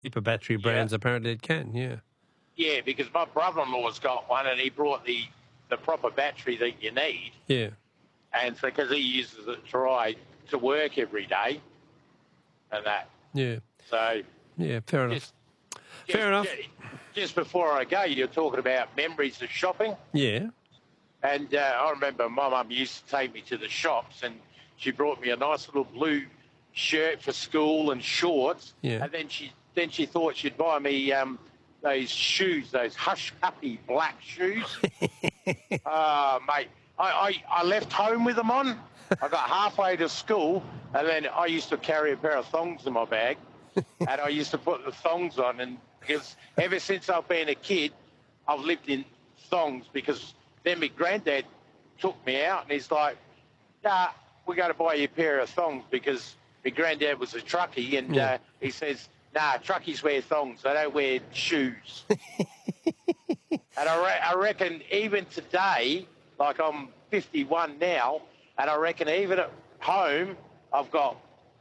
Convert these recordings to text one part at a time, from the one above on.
Cheaper battery brands, apparently it can, yeah. Yeah, because my brother-in-law's got one and he brought the proper battery that you need. Yeah. And so, because he uses it to ride to work every day and that. Yeah. So... Yeah, fair enough. Fair enough. Just before I go, you're talking about memories of shopping. Yeah. And I remember my mum used to take me to the shops and she brought me a nice little blue shirt for school and shorts. Yeah. And then she thought she'd buy me those shoes, those hush puppy black shoes. Mate, I left home with them on. I got halfway to school and then I used to carry a pair of thongs in my bag. And I used to put the thongs on, and because ever since I've been a kid, I've lived in thongs because then my granddad took me out and he's like, nah, we're going to buy you a pair of thongs because my granddad was a truckie and he says, nah, truckies wear thongs, they don't wear shoes. And I reckon even today, like I'm 51 now, and I reckon even at home I've got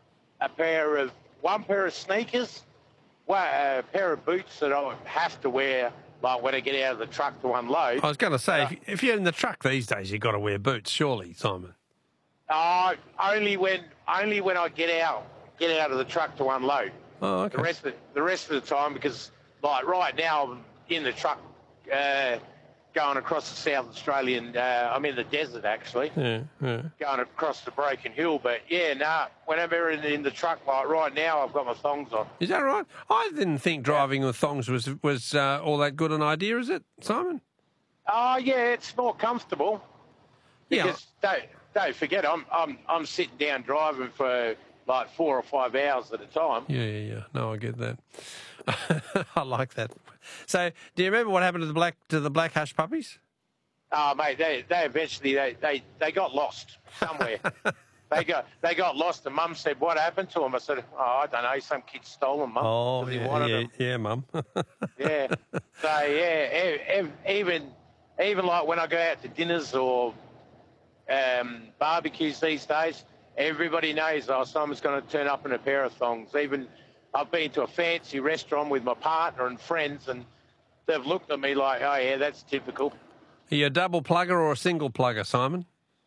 one pair of sneakers, a pair of boots that I have to wear, like when I get out of the truck to unload. I was going to say, if you're in the truck these days, you've got to wear boots, surely, Simon. Only when I get out of the truck to unload. Oh, okay. The rest of the time, because like right now I'm in the truck going across the South Australian. I'm in the desert actually. Yeah. Going across the Broken Hill, but whenever in the truck, like right now, I've got my thongs on. Is that right? I didn't think driving with thongs was all that good an idea, is it, Simon? Oh yeah, it's more comfortable. Because don't forget, I'm sitting down driving for like 4 or 5 hours at a time. Yeah. No, I get that. I like that. So, do you remember what happened to the black hush puppies? Oh, mate, they eventually they got lost somewhere. they got lost, and Mum said, "What happened to them?" I said, "Oh, I don't know. Some kid stole them, Mum." Oh, yeah, Mum. Yeah. So yeah, even like when I go out to dinners or barbecues these days, everybody knows Simon's going to turn up in a pair of thongs. Even I've been to a fancy restaurant with my partner and friends, and they've looked at me like, "Oh yeah, that's typical." Are you a double plugger or a single plugger, Simon?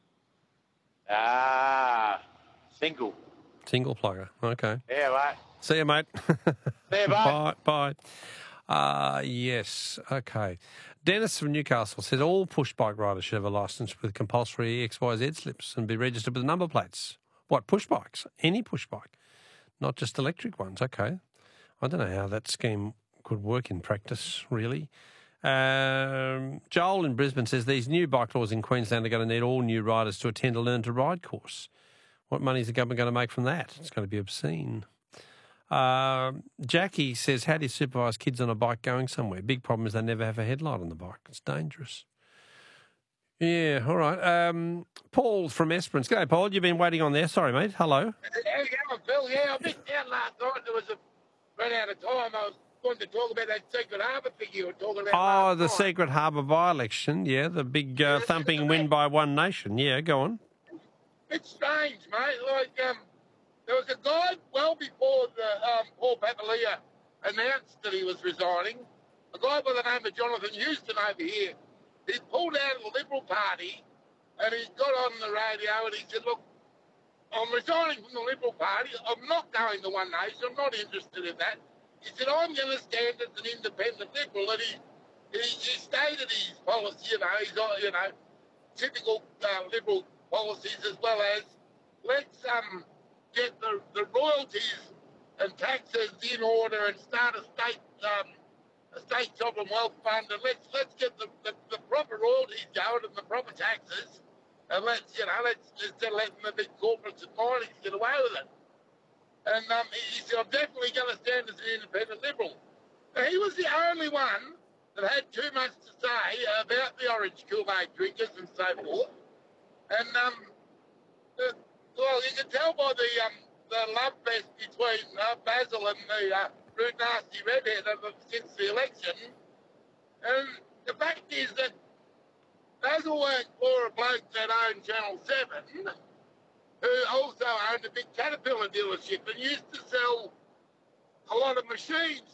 Single. Single plugger. Okay. Yeah, mate. See you, mate. See you, mate. Bye. Yes. Okay. Dennis from Newcastle says all push bike riders should have a licence with compulsory XYZ slips and be registered with number plates. What, push bikes? Any push bike, not just electric ones. Okay. I don't know how that scheme could work in practice, really. Joel in Brisbane says these new bike laws in Queensland are going to need all new riders to attend a Learn to Ride course. What money is the government going to make from that? It's going to be obscene. Jackie says, how do you supervise kids on a bike going somewhere? Big problem is they never have a headlight on the bike. It's dangerous. Yeah, all right. Paul from Esperance. G'day, Paul. You've been waiting on there. Sorry, mate. Hello. How you going, Bill? Yeah, I missed out last night. Ran out of time. I was going to talk about that Secret Harbour thing you were talking about last the night. Secret Harbour by-election. Yeah, the big thumping win by One Nation. Yeah, go on. It's strange, mate. Like, there was a guy well before Paul Papalia announced that he was resigning, a guy by the name of Jonathan Houston over here. He pulled out of the Liberal Party and he got on the radio and he said, look, I'm resigning from the Liberal Party. I'm not going to One Nation. I'm not interested in that. He said, I'm going to stand as an independent Liberal. And he stated his policy, he's got, typical Liberal policies, as well as let's get the royalties and taxes in order and start a state sovereign wealth fund, and let's get the proper royalties going and the proper taxes, and let's instead of letting the big corporates and minings get away with it. And he said, I'm definitely going to stand as an independent Liberal. Now, he was the only one that had too much to say about the orange Kool-Aid drinkers and so forth. And well, you can tell by the love fest between Basil and the rude, nasty redhead since the election. And the fact is that Basil worked for a bloke that owned Channel 7, who also owned a big Caterpillar dealership and used to sell a lot of machines